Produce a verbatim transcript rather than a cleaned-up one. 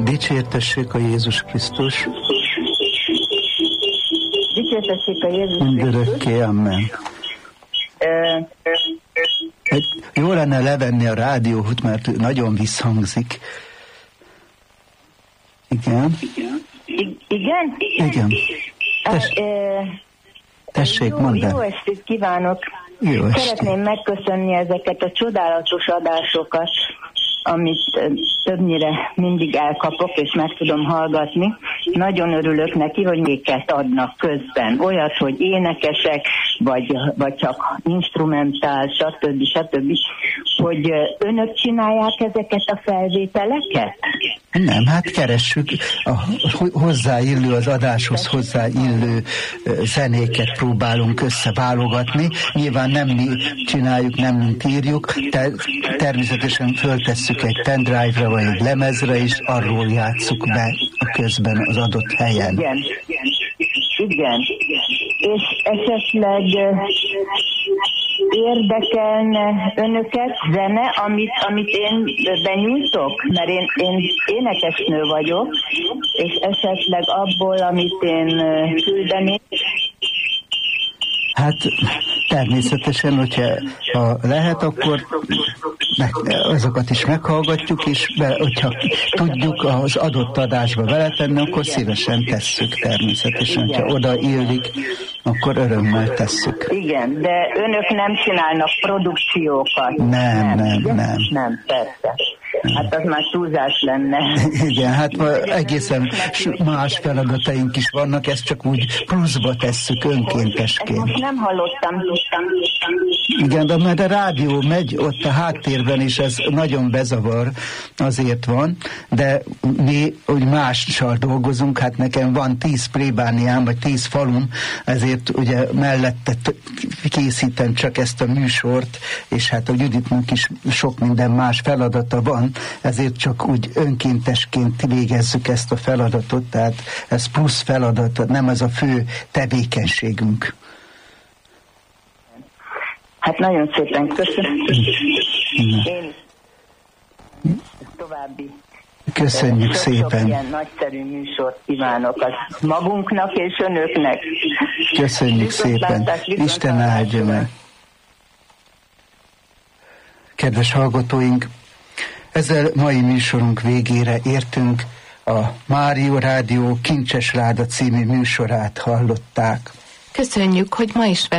Dicsértessék a Jézus Krisztus. Dicsértessék a Jézus Krisztus. Mindörökké, amen. Egy, jó lenne levenni a rádiót, mert nagyon visszhangzik. Igen? I- igen? Igen. Tess, tessék, mondd el. Jó estét kívánok! Jó estét. Szeretném megköszönni ezeket a csodálatos adásokat, amit többnyire mindig elkapok, és meg tudom hallgatni. Nagyon örülök neki, hogy méket adnak közben. Olyat, hogy énekesek, vagy, vagy csak instrumentál, stb. stb. Hogy önök csinálják ezeket a felvételeket? Nem, hát keressük a hozzáillő, az adáshoz hozzáillő zenéket próbálunk összeválogatni. Nyilván nem mi csináljuk, nem mint írjuk, de természetesen föltesszük egy pendrive-ra vagy egy lemezre, és arról játsszuk be a közben az adott helyen. Igen. Igen. És esetleg érdekelne önöket zene, amit, amit én benyújtok? Mert én, én énekesnő vagyok, és esetleg abból, amit én küldenék. Hát természetesen, hogyha ha lehet, akkor meg, azokat is meghallgatjuk, és be, hogyha tudjuk az adott adásba beletenni, akkor szívesen tesszük természetesen. Igen. Ha oda illik, akkor örömmel tesszük. Igen, de önök nem csinálnak produkciókat. Nem, nem, nem. Nem, nem persze. Hát az már túlzás lenne. Igen, hát egészen más feladataink is vannak, ezt csak úgy pluszba tesszük önkéntesként. Most nem hallottam. Igen, de mert a rádió megy ott a háttérben, és ez nagyon bezavar, azért van, de mi úgy mással dolgozunk, hát nekem van tíz plébániám, vagy tíz falum, ezért ugye mellette készítem csak ezt a műsort, és hát a Juditnak is sok minden más feladata van, ezért csak úgy önkéntesként végezzük ezt a feladatot, tehát ez plusz feladat, nem ez a fő tevékenységünk. Hát nagyon szépen köszönöm. Én további Köszönjük sok, szépen. Sok ilyen nagyszerű műsort kívánok az magunknak és önöknek. Köszönjük szépen. Isten áldja meg. Kedves hallgatóink, ezzel mai műsorunk végére értünk. A Mária Rádió Kincses Ráda című műsorát hallották. Köszönjük, hogy ma is